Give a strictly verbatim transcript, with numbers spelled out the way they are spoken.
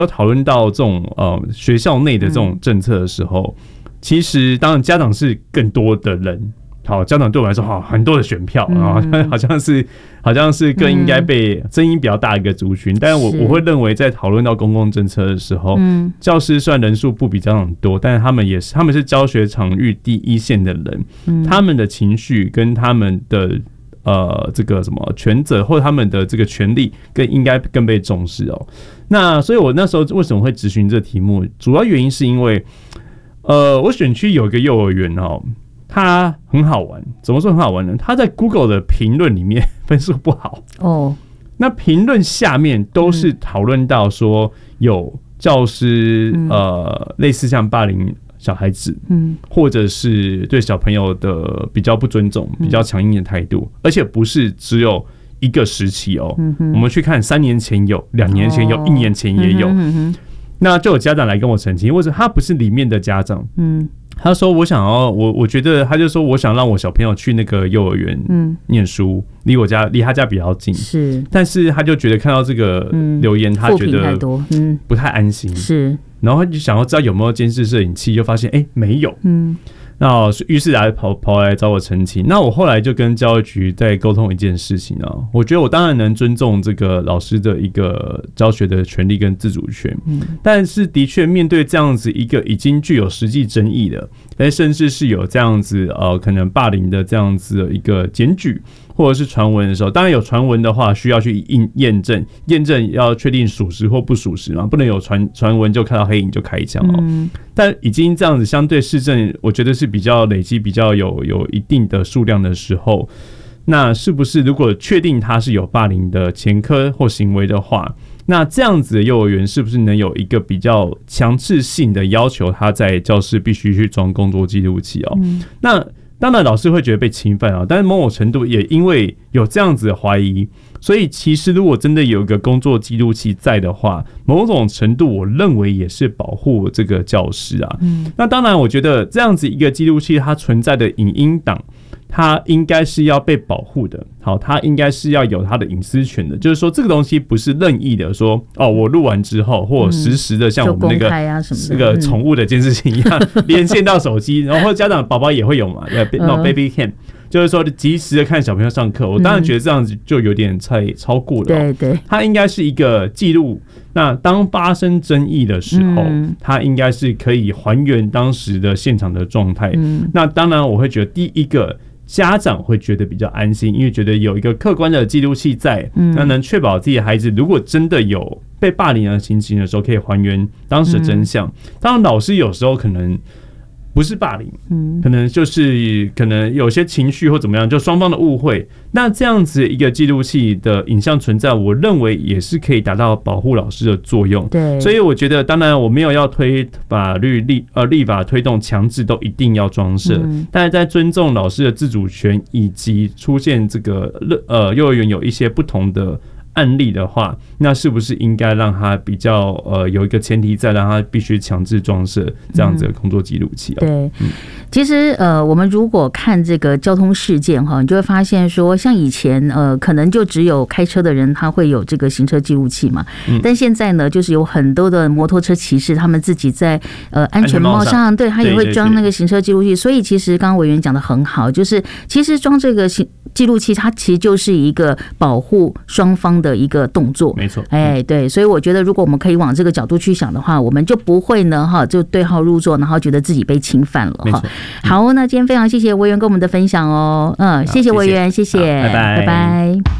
要讨论到这种呃学校内的这种政策的时候，嗯、其实当然家长是更多的人。好，家长对我来说，好很多的选票，然后、嗯、好像是好像是更应该被声音比较大一个族群。嗯、但是我我会认为，在讨论到公共政策的时候，嗯、教师虽然人数不比家长多，但是他们也是他们是教学场域第一线的人，嗯、他们的情绪跟他们的呃这个什么权责或者他们的这个权利，更应该更被重视哦。那所以我那时候为什么会质询这题目，主要原因是因为，呃，我选区有一个幼儿园哦。它很好玩，怎么说很好玩呢？它在 Google 的评论里面分数不好哦。那评论下面都是讨论到说有教师、嗯、呃类似像霸凌小孩子，嗯，或者是对小朋友的比较不尊重、比较强硬的态度，嗯、而且不是只有一个时期哦。嗯、我们去看三年前有，两年前有，哦、一年前也有。嗯嗯、那就有家长来跟我澄清，或者他不是里面的家长，嗯。他说：“我想要我，我觉得他就说我想让我小朋友去那个幼儿园念书，离、嗯、我家离他家比较近。是，但是他就觉得看到这个留言，嗯、他觉得不太安心。是，然后他就想要知道有没有监视摄影器，就发现哎、欸、没有。嗯。”那于是来跑跑来找我澄清。那我后来就跟教育局在沟通一件事情啊，我觉得我当然能尊重这个老师的一个教学的权利跟自主权，嗯、但是的确面对这样子一个已经具有实际争议的，甚至是有这样子呃可能霸凌的这样子的一个检举或者是传闻的时候，当然有传闻的话需要去验证，验证要确定属实或不属实嘛，不能有传传闻就看到黑影就开枪哦。嗯、但已经这样子相对事证，我觉得是比较累积比较有有一定的数量的时候，那是不是如果确定他是有霸凌的前科或行为的话，那这样子的幼儿园是不是能有一个比较强制性的要求，他在教室必须去装工作记录器哦？嗯、那当然老师会觉得被侵犯啊，但是某种程度也因为有这样子的怀疑，所以其实如果真的有一个工作记录器在的话，某种程度我认为也是保护这个教师啊。嗯、那当然我觉得这样子一个记录器它存在的影音档，它应该是要被保护的，好，它应该是要有它的隐私权的，就是说这个东西不是任意的说哦，我录完之后或者实时的像我们那个那个宠物的监视器一样连线到手机，然后家长宝宝也会有嘛，那种 baby cam， 就是说及时的看小朋友上课，我当然觉得这样子就有点太超过了，对对，它应该是一个记录。那当发生争议的时候，嗯、它应该是可以还原当时的现场的状态。嗯、那当然，我会觉得第一个。家长会觉得比较安心，因为觉得有一个客观的记录器在，嗯、那能确保自己的孩子如果真的有被霸凌的情形的时候，可以还原当时的真相。嗯、当然，老师有时候可能不是霸凌，嗯、可能就是可能有些情绪或怎么样，就双方的误会。那这样子一个记录器的影像存在，我认为也是可以达到保护老师的作用。对，所以我觉得，当然我没有要推法律立呃立法推动强制都一定要装设，嗯、但是在尊重老师的自主权以及出现这个呃幼儿园有一些不同的案例的话，那是不是应该让他比较呃有一个前提在，让他必须强制装设这样子的工作记录器、喔嗯？对，嗯、 其实呃，我们如果看这个交通事件哈，你就会发现说，像以前呃，可能就只有开车的人他会有这个行车记录器嘛，嗯、但现在呢，就是有很多的摩托车骑士他们自己在呃安全帽上，对他也会装那个行车记录器，所以其实刚刚委员讲的很好，就是其实装这个行记录器，它其实就是一个保护双方的一个动作， 没错， 哎，对，所以我觉得如果我们可以往这个角度去想的话，我们就不会呢哈，就对号入座，然后觉得自己被侵犯了哈。好，那今天非常谢谢委员跟我们的分享哦，嗯，谢谢委员，谢谢， 拜拜， 拜拜。